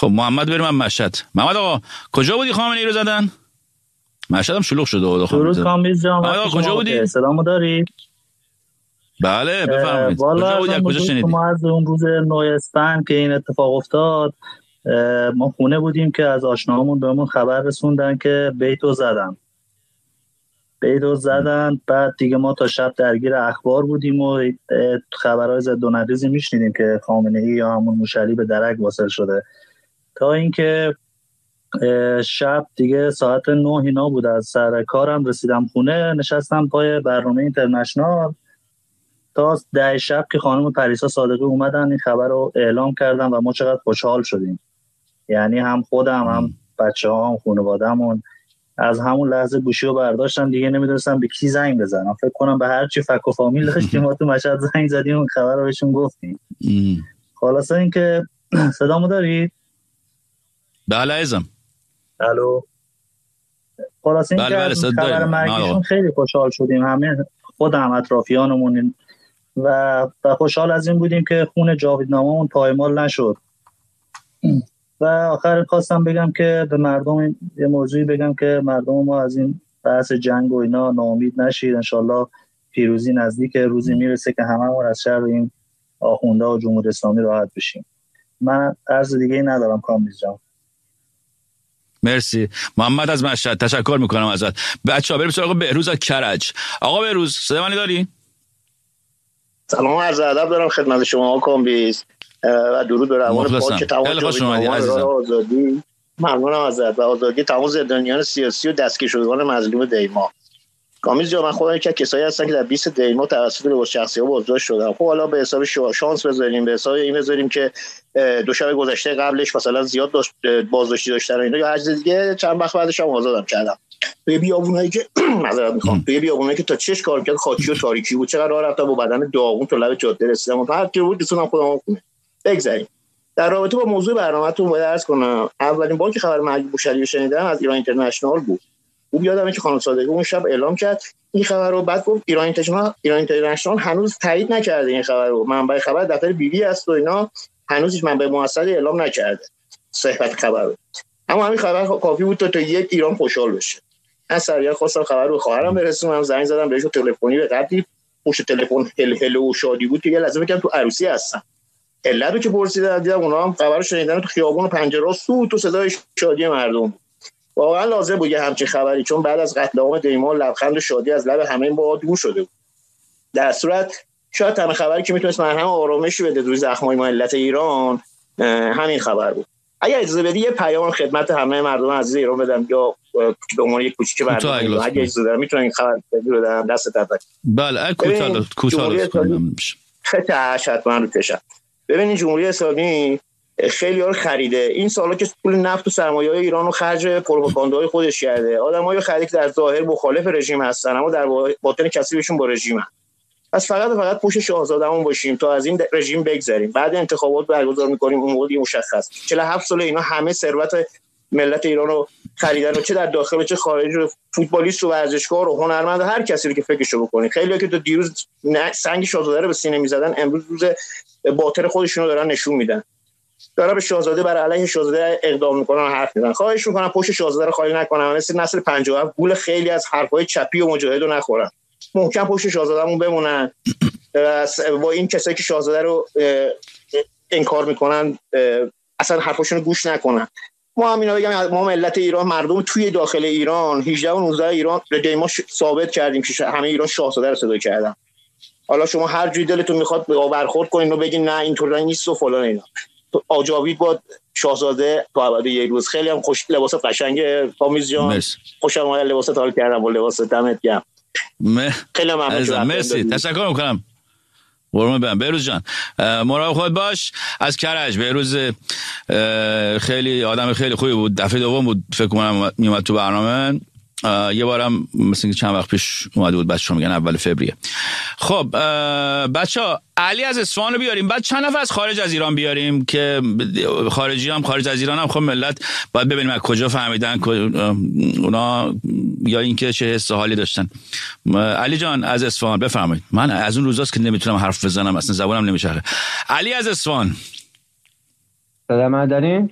خب محمد بریم من مشهد. محمد آقا کجا بودی خامنه‌ای رو زدن؟ مشهد هم شلوغ شده بود. درود کامبیز جان. محمد آقا کجا بودی؟ سلامو داری؟ بله بفرمایید. کجا بودی؟ کجا شنیدی؟ ما از اون روز 9 اسفند که این اتفاق افتاد ما خونه بودیم که از آشناهامون بهمون خبر رسوندن که بیتو زدن. بعد دیگه ما تا شب درگیر اخبار بودیم و خبرهای زد و نقیضی میشنیدیم که خامنه‌ای یا همون موشلی به درک واصل شده، تا اینکه شب دیگه ساعت 9 اینا بود از سر کارم رسیدم خونه، نشستم پای برنامه اینترنشنال تا 10 شب که خانم پریسا صادقی اومدن این خبر رو اعلام کردن و ما چقدر خوشحال شدیم. یعنی هم خودم هم بچه‌ها هم خانواده‌مون از همون لحظه گوشی رو برداشتم، دیگه نمیدونستم به کی زنگ بزنم. فکر کنم به هر چی فک و فامیل داشتیم ما تو مشهد زنگ زدیم و خبر رو بهشون گفتیم. خلاصه این که صدامو دارید؟ بله عزیزم. الو. خلاصه این که از خبر مرگشون خیلی خوشحال شدیم، همه خودم اطرافیانمون و خوشحال از این بودیم که خون جاویدنامه‌مون پایمال نشد. و آخر خواستم بگم که به مردم یه موضوعی بگم که مردم ما از این بحث جنگ و اینا ناامید نشید. انشالله پیروزی نزدیک، روزی میرسه که هممون از شر این آخونده و جمهوری اسلامی راحت بشیم. من عرض دیگه ای ندارم کامبیز جان. مرسی محمد از مشهد، تشکر میکنم ازت. بچه‌ها بریم سراغ بهروز از کرج. آقا بهروز صدا منو داری؟ سلام عرض ادب دارم خدمت شما آقا کامبیز و درود به روان پاک تمام جاویدنامه‌ها آزادی. ممنونم ازت و آزادی تمام زندانیان سیاسی و دستگیر شدگان مظلوم دیما. کامبیز جان من خودم یک کسایی هستم که در 20 دیما توسط لباس شخصی‌ها بازداشت شدم. خب حالا به حساب شانس بذاریم، به حساب این بذاریم که دو شب گذشته قبلش مثلا زیاد بازداشتی داشتن و اینا یا هر چیز دیگه، چند وقت بعدش هم آزادم کردم. توی بیابونایی که معذرت میخوام، توی بیابونایی که تا چش کار می‌کرد خاکی و تاریکی بود، چقدر راه رفتم با بدن داغون تا لب جاده رسیدم و هر کی بود رسوندم خودم خونه. بگذاریم در رابطه با موضوع برنامه‌تون باید عرض کنم اولین بار که خبر مرگ بوشهری رو شنیدم از ایران اینترنشنال بود. خوب یادمه که خانم صادقی اون شب اعلام کرد این خبر رو، بعد گفت ایران اینترنشنال هنوز تایید نکرده این خبر رو، منبع خبر دفتر بیبی است و اینا، هنوز هیچ منبع موثقی اعلام نکرده صحت خبر رو. اما همین خبر کافی بود تا یک ایران خوشحال بشه. من سریع خواستم خبر رو به خواهرم برسونم، زنگ زدم بهش تلفنی، به قدری پشت تلفن هل و شادی بود که لازم میگم تو عروسی هستم. علت رو که پرسیدن دیدم اونا هم خبر رو شنیدن تو خیابون و پنجره سوت و صدای شادی مردم. واقعا لازم بود یه همچین خبری، چون بعد از قتل عام دیما لبخند و شادی از لب همه ما دور شده بود. در صورت شاید تنها خبری که میتونست مرهم آرامشی بده روی زخمای ملت ایران همین خبر بود. اگه اجازه بدی یه پیام خدمت همه مردم عزیز ایران بدم یا به عنوان یک کوچیک برنامه اگه اجازه بدم میتونم این خبر بدم دست تبک. بله کوتاه حتما رو کشم. ببینید جمهوری اسلامی خیلی ها رو خریده این سالا که پول نفت و سرمایه‌های ایران رو خرج پروپاگاندای خودش کرده. آدمایی خرید که در ظاهر مخالف رژیم هستن اما در باطن کثیرشون با رژیمن. پس فقط پوش شاهزاده‌مون باشیم تا از این رژیم بگذریم. بعد انتخابات برگزار می‌کنیم اون موقع مشخص. 47 سال اینا همه ثروت ملت ایران رو خریدن و چه در داخل و چه خارج، رو فوتبالیست و ورزشکار و هنرمند هر کسی رو که فکرشو بکنید. خیلی‌ها که تا دیروز سنگ شاهزاده رو به سینه می‌زدن امروز روز باطن خودشون رو دارن نشون میدن. داره به شاهزاده بر علیه شاهزاده اقدام میکنن و حرف میزنن. خواهش میکنم پشت شاهزاده رو خالی نکنن، مثل نسل 57 گول خیلی از حرفای چپی و مجاهد رو نخورن. محکم پشت شاهزادهمون بمونن. با این کسایی که شاهزاده رو انکار میکنن اصلا حرفاشون رو گوش نکنن. ما همینا بگم ما ملت ایران، مردم توی داخل ایران 18 و 19 ایران دیما ثابت کردیم که همه ایران شاهزاده رو صدا کردن. حالا شما هر جوری دلتون میخواد برخورد کنین و بگین نه اینطوری نیست و فلان اینا. آجاوید با شاهزاده تو ابد یک روز. خیلی هم خوش لباس قشنگ کامیز جان، خوشم اومد لباست حال کردم با لباس دمت گرم. خیلی ممنون. مرسی تشکر میکنم. قربون برم بهروز جان. مراقب خود باش. از کرج بهروز خیلی آدم خیلی خوبی بود. دفعه دوم بود فکر کنم میومد تو برنامه. یه بارم مثلا چند وقت پیش اومده بود، بچه‌ها میگن اول فوریه. خب بچه‌ها علی از اصفهان رو بیاریم، بعد چند نفر از خارج از ایران بیاریم که خارجی هم خارج از ایران هم خب ملت باید ببینیم از کجا فهمیدن اونا یا اینکه چه حس و حالی داشتن. علی جان از اصفهان بفرمایید. من از اون روزاست که نمیتونم حرف بزنم، اصلا زبانم نمیچرخه. علی از اصفهان. سلام دارین؟